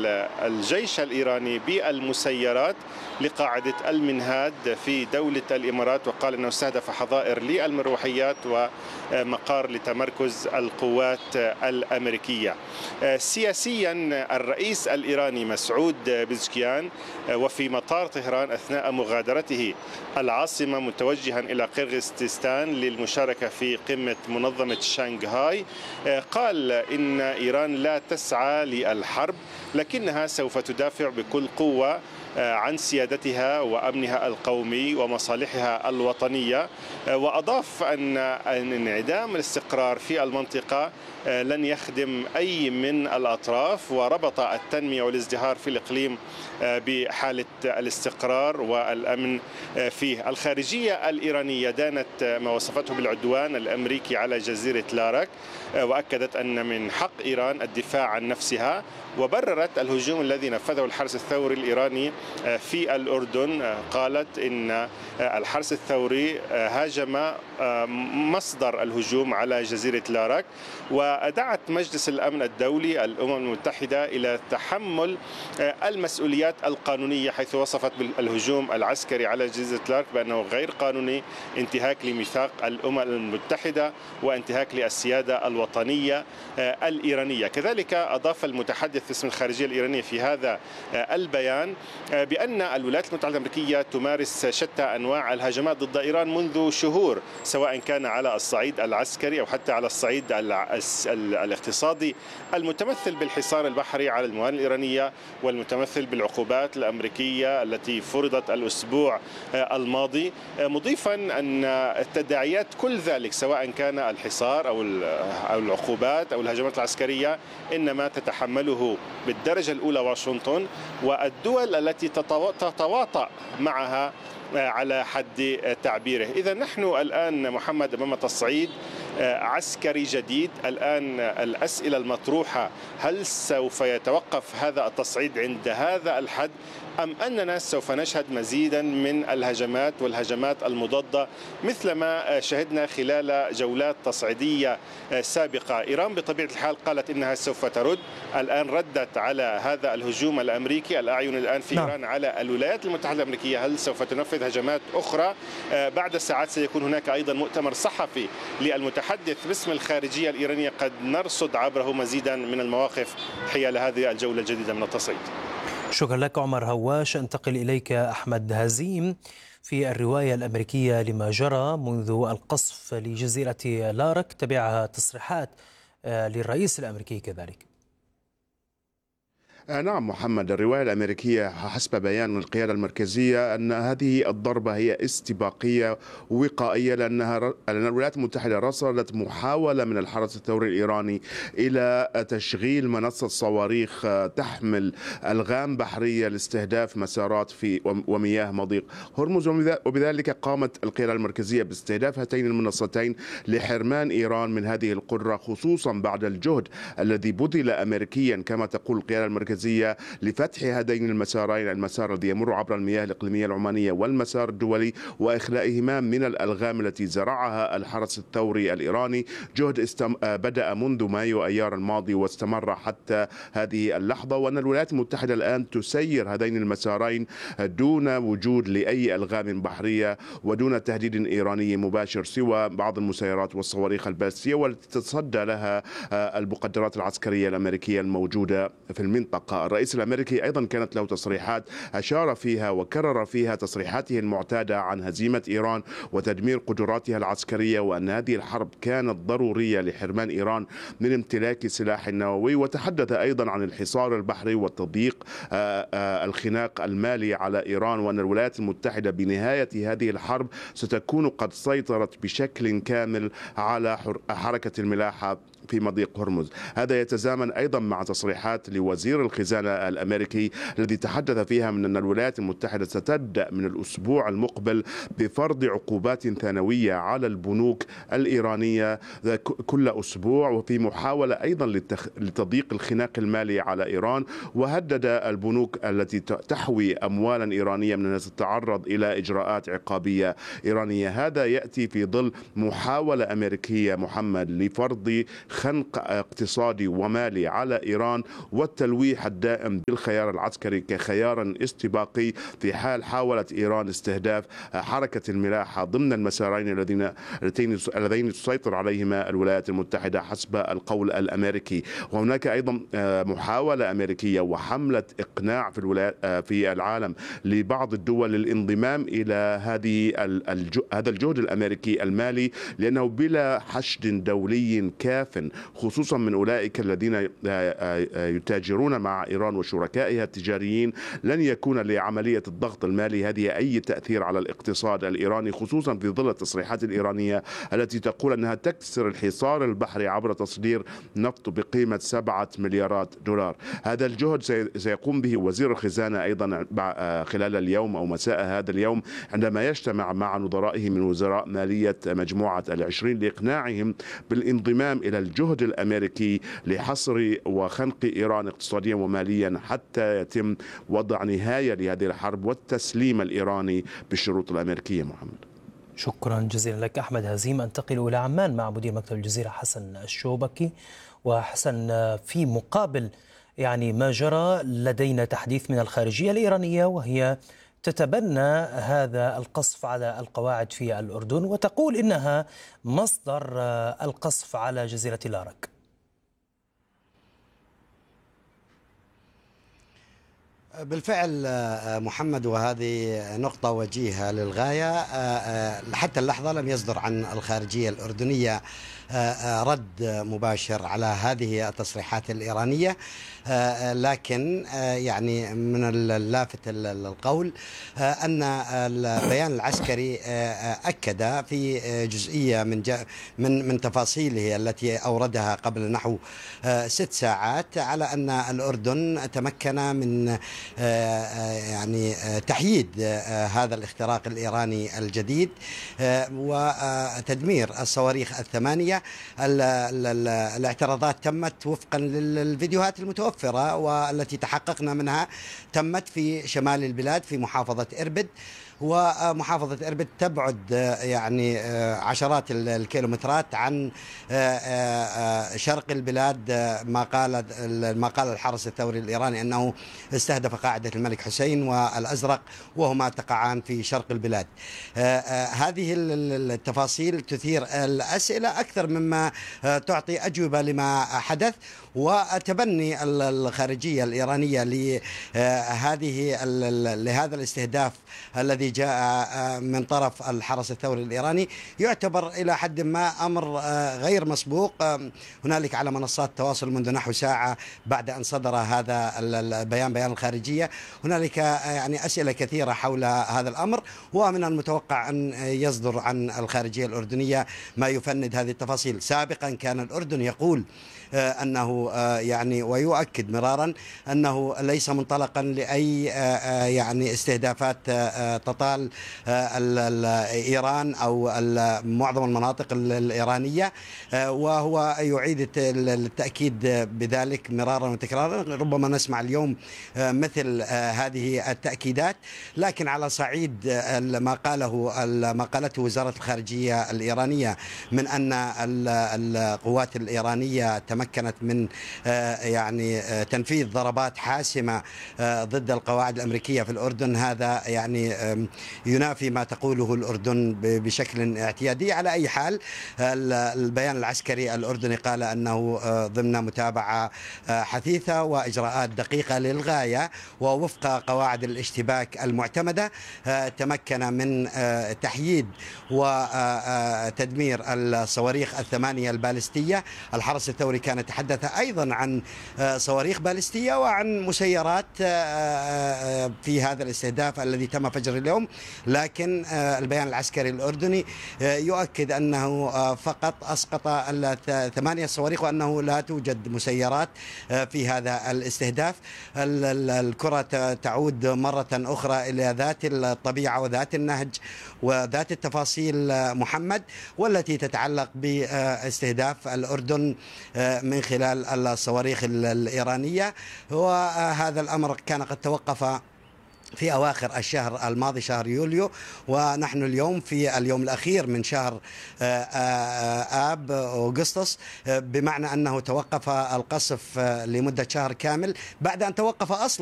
الجيش الإيراني بالمسيرات لقاعدة المنهاد في دولة الإمارات، وقال أنه استهدف حظائر للمروحيات ومقار لتمركز القوات الأمريكية. سياسيا الرئيس الإيراني مسعود بزشكيان وفي مطار طهران أثناء مغادرته العاصمة متوجها إلى قرغيزستان للمشاركة في قمة منظمة شانغهاي قال إن إيران لا تسعى للحرب، لكنها سوف تدافع بكل قوة عن سيادتها وأمنها القومي ومصالحها الوطنية. وأضاف أن انعدام الاستقرار في المنطقة لن يخدم أي من الأطراف، وربط التنمية والازدهار في الإقليم بحالة الاستقرار والأمن فيه. الخارجية الإيرانية دانت ما وصفته بالعدوان الأمريكي على جزيرة لارك، وأكدت أن من حق إيران الدفاع عن نفسها، وبررت الهجوم الذي نفذه الحرس الثوري الإيراني في الأردن. قالت إن الحرس الثوري هاجم مصدر الهجوم على جزيرة لارك، ودعت مجلس الأمن الدولي الأمم المتحدة إلى تحمل المسؤوليات القانونية، حيث وصفت بالهجوم العسكري على جزيرة لارك بأنه غير قانوني، انتهاك لميثاق الأمم المتحدة وانتهاك للسيادة الوطنية الإيرانية. كذلك أضاف المتحدث باسم الخارجية الإيرانية في هذا البيان بأن الولايات المتحدة الأمريكية تمارس شتى أنواع الهجمات ضد إيران منذ شهور، سواء كان على الصعيد العسكري أو حتى على الصعيد الاقتصادي، المتمثل بالحصار البحري على الموانئ الإيرانية، والمتمثل بالعقوبات الأمريكية التي فرضت الأسبوع الماضي، مضيفا أن التداعيات كل ذلك سواء كان الحصار أو العقوبات أو الهجمات العسكرية إنما تتحمله بالدرجة الأولى واشنطن والدول التي تتواطأ معها على حد تعبيره. إذا نحن الآن محمد أمام تصعيد عسكري جديد. الآن الأسئلة المطروحة: هل سوف يتوقف هذا التصعيد عند هذا الحد، أم أننا سوف نشهد مزيدا من الهجمات والهجمات المضادة مثل ما شهدنا خلال جولات تصعيدية سابقة؟ إيران بطبيعة الحال قالت إنها سوف ترد، الآن ردت على هذا الهجوم الأمريكي. الأعين الآن في إيران على الولايات المتحدة الأمريكية، هل سوف تنفذ هجمات أخرى؟ بعد ساعات سيكون هناك أيضا مؤتمر صحفي للمتحدث باسم الخارجية الإيرانية، قد نرصد عبره مزيدا من المواقف حيال هذه الجولة الجديدة من التصعيد. شكرا لك عمر هواش. انتقل إليك أحمد هزيم. في الرواية الأمريكية لما جرى منذ القصف لجزيرة لارك تبعها تصريحات للرئيس الأمريكي كذلك. نعم محمد، الرواية الأمريكية حسب بيان القيادة المركزية أن هذه الضربة هي استباقية وقائية، لأن الولايات المتحدة رصدت محاولة من الحرس الثوري الإيراني إلى تشغيل منصة صواريخ تحمل ألغام بحرية لاستهداف مسارات في ومياه مضيق هرمز، وبذلك قامت القيادة المركزية باستهداف هاتين المنصتين لحرمان إيران من هذه القدرة، خصوصا بعد الجهد الذي بذل أمريكيا كما تقول القيادة المركزية لفتح هذين المسارين، المسار الذي يمر عبر المياه الإقليمية العمانية والمسار الدولي، وإخلائهما من الألغام التي زرعها الحرس الثوري الإيراني. جهد بدأ منذ مايو أيار الماضي واستمر حتى هذه اللحظة، وأن الولايات المتحدة الآن تسير هذين المسارين دون وجود لأي ألغام بحرية ودون تهديد إيراني مباشر سوى بعض المسيرات والصواريخ البالستية، والتي تتصدى لها المقدرات العسكرية الأمريكية الموجودة في المنطقة. الرئيس الأمريكي أيضا كانت له تصريحات أشار فيها وكرر فيها تصريحاته المعتادة عن هزيمة إيران وتدمير قدراتها العسكرية، وأن هذه الحرب كانت ضرورية لحرمان إيران من امتلاك سلاح نووي. وتحدث أيضا عن الحصار البحري وتضييق الخناق المالي على إيران، وأن الولايات المتحدة بنهاية هذه الحرب ستكون قد سيطرت بشكل كامل على حركة الملاحة في مضيق هرمز. هذا يتزامن أيضا مع تصريحات لوزير الخزانة الأمريكي الذي تحدث فيها من أن الولايات المتحدة ستبدأ من الأسبوع المقبل بفرض عقوبات ثانوية على البنوك الإيرانية كل أسبوع، وفي محاولة أيضا لتضييق الخناق المالي على إيران. وهدد البنوك التي تحوي أموالا إيرانية من أن تتعرض إلى إجراءات عقابية إيرانية. هذا يأتي في ظل محاولة أمريكية محمد لفرض خنق اقتصادي ومالي على إيران والتلويح يبحث دائم بالخيار العسكري كخيار استباقي في حال حاولت إيران استهداف حركة الملاحة ضمن المسارين اللذين تسيطر عليهما الولايات المتحدة حسب القول الأمريكي. وهناك أيضا محاولة أمريكية وحملة إقناع في العالم لبعض الدول للانضمام إلى هذا الجهد الأمريكي المالي، لأنه بلا حشد دولي كاف خصوصا من أولئك الذين يتاجرون مع إيران وشركائها التجاريين لن يكون لعملية الضغط المالي هذه أي تأثير على الاقتصاد الإيراني، خصوصا في ظل التصريحات الإيرانية التي تقول أنها تكسر الحصار البحري عبر تصدير نفط بقيمة 7 مليارات دولار. هذا الجهد سيقوم به وزير الخزانة أيضا خلال اليوم أو مساء هذا اليوم عندما يجتمع مع نظرائه من وزراء مالية مجموعة ال20 لإقناعهم بالانضمام إلى الجهد الأمريكي لحصر وخنق إيران اقتصاديا وماليا حتى يتم وضع نهاية لهذه الحرب والتسليم الإيراني بالشروط الأمريكية. محمد، شكرا جزيلا لك أحمد هزيم. أنتقل إلى عمان مع مدير مكتب الجزيرة حسن الشوبكي. وحسن، في مقابل ما جرى لدينا تحديث من الخارجية الإيرانية وهي تتبنى هذا القصف على القواعد في الأردن وتقول إنها مصدر القصف على جزيرة لارك. بالفعل محمد، وهذه نقطة وجيهة للغاية. حتى اللحظة لم يصدر عن الخارجية الأردنية رد مباشر على هذه التصريحات الإيرانية، لكن من اللافت القول أن البيان العسكري أكد في جزئية من تفاصيله التي أوردها قبل نحو 6 ساعات على أن الأردن تمكن من تحييد هذا الاختراق الإيراني الجديد وتدمير الصواريخ ال8. الاعتراضات تمت وفقا للفيديوهات المتوفرة والتي تحققنا منها، تمت في شمال البلاد في محافظة إربد، ومحافظة إربد تبعد عشرات الكيلومترات عن شرق البلاد. ما قال الحرس الثوري الإيراني أنه استهدف قاعدة الملك حسين والأزرق وهما تقعان في شرق البلاد. هذه التفاصيل تثير الأسئلة أكثر مما تعطي أجوبة لما حدث، وتبني الخارجية الإيرانية لهذا الاستهداف الذي جاء من طرف الحرس الثوري الإيراني يعتبر إلى حد ما أمر غير مسبوق. هنالك على منصات التواصل منذ نحو ساعة بعد أن صدر هذا بيان الخارجية هنالك أسئلة كثيرة حول هذا الأمر، ومن المتوقع أن يصدر عن الخارجية الأردنية ما يفند هذه التفاصيل. سابقا كان الأردن يقول أنه ويؤكد مرارا أنه ليس منطلقا لأي استهدافات تطال إيران أو معظم المناطق الإيرانية، وهو يعيد التأكيد بذلك مرارا وتكرارا. ربما نسمع اليوم مثل هذه التأكيدات، لكن على صعيد ما قالته وزارة الخارجية الإيرانية من أن القوات الإيرانية تمكنت من تنفيذ ضربات حاسمة ضد القواعد الأمريكية في الأردن، هذا ينافي ما تقوله الأردن بشكل اعتيادي. على أي حال، البيان العسكري الأردني قال أنه ضمن متابعة حثيثة وإجراءات دقيقة للغاية ووفق قواعد الاشتباك المعتمدة، تمكن من تحييد وتدمير الصواريخ ال8 البالستية. الحرس الثوري كان يتحدث أيضا عن صواريخ بالستية وعن مسيرات في هذا الاستهداف الذي تم فجر اليوم، لكن البيان العسكري الأردني يؤكد أنه فقط أسقط 8 صواريخ وأنه لا توجد مسيرات في هذا الاستهداف. الكرة تعود مرة أخرى إلى ذات الطبيعة وذات النهج وذات التفاصيل محمد، والتي تتعلق باستهداف الأردن من خلال الصواريخ الإيرانية. وهذا الأمر كان قد توقف في أواخر الشهر الماضي شهر يوليو، ونحن اليوم في اليوم الأخير من شهر آب أغسطس، بمعنى أنه توقف القصف لمدة شهر كامل بعد أن توقف أصلا